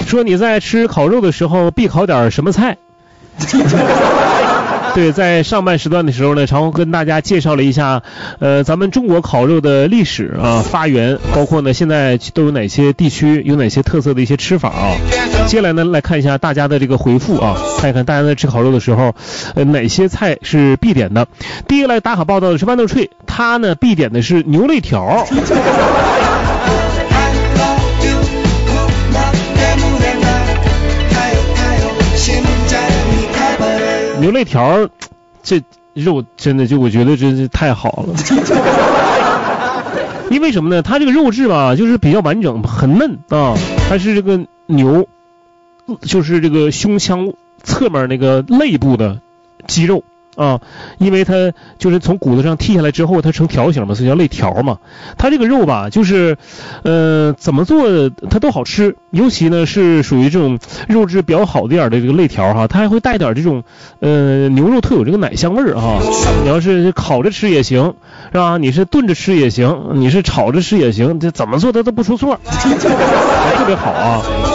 说你在吃烤肉的时候必烤点什么菜？对，在上半时段的时候呢，常红跟大家介绍了一下，咱们中国烤肉的历史啊，发源，包括呢现在都有哪些地区，有哪些特色的一些吃法啊。接下来呢，来看一下大家的这个回复啊，看一看大家在吃烤肉的时候，哪些菜是必点的。第一个来打卡报道的是豌豆脆，他呢必点的是牛肋条。牛肋条，这肉真的就我觉得真是太好了。因为什么呢？它这个肉质吧，就是比较完整，很嫩啊。它是这个牛，就是这个胸腔侧面那个肋部的肌肉啊，因为它就是从骨头上剔下来之后，它成条形嘛，所以叫肋条嘛。它这个肉吧，就是怎么做它都好吃，尤其呢是属于这种肉质比较好的点的这个肋条哈，它还会带点这种牛肉特有这个奶香味儿哈。你要是烤着吃也行，是吧？你是炖着吃也行，你是炒着吃也行，这怎么做它都不出错，特别好啊。